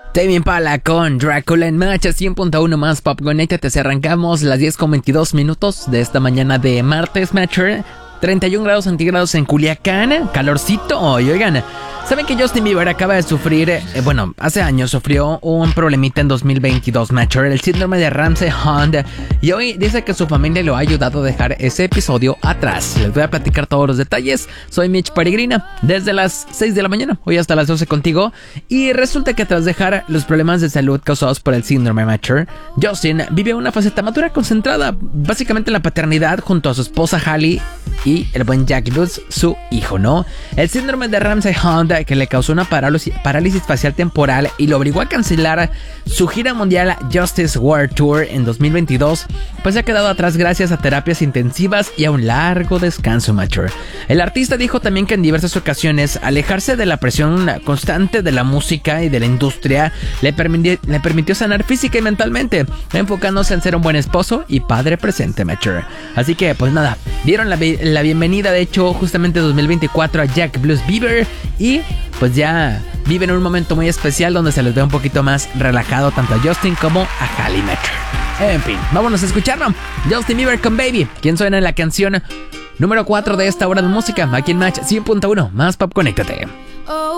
Tame Impala con Drácula en Match 100.1 más Pop Connected. Arrancamos las 10:22 de esta mañana de martes, Matcher. 31 grados centígrados en Culiacán, calorcito. Y oigan, ¿saben que Justin Bieber acaba de sufrir, hace años sufrió un problemita en 2022, Matcher, el síndrome de Ramsay-Hunt, y hoy dice que su familia lo ha ayudado a dejar ese episodio atrás? Les voy a platicar todos los detalles. Soy Mitch Peregrina, desde las 6 de la mañana, hoy hasta las 12 contigo, y resulta que tras dejar los problemas de salud causados por el síndrome, Matcher, Justin vive una faceta madura concentrada básicamente en la paternidad junto a su esposa Hailey y el buen Jack Lutz, su hijo, ¿no? El síndrome de Ramsay-Hunt, que le causó una parálisis facial temporal y lo obligó a cancelar su gira mundial Justice World Tour en 2022, pues se ha quedado atrás gracias a terapias intensivas y a un largo descanso, Matcher. El artista dijo también que en diversas ocasiones alejarse de la presión constante de la música y de la industria le permitió sanar física y mentalmente, enfocándose en ser un buen esposo y padre presente, Matcher. Así que, pues nada, dieron la bienvenida, de hecho, justamente 2024 a Jack Blues Bieber, y pues ya viven un momento muy especial donde se les ve un poquito más relajado tanto a Justin como a Hailey, Matcher. En fin, vámonos a escucharlo. Justin Bieber con Baby, quien suena en la canción número 4 de esta hora de música, aquí en Match 100.1 más Pop Conéctate. Oh.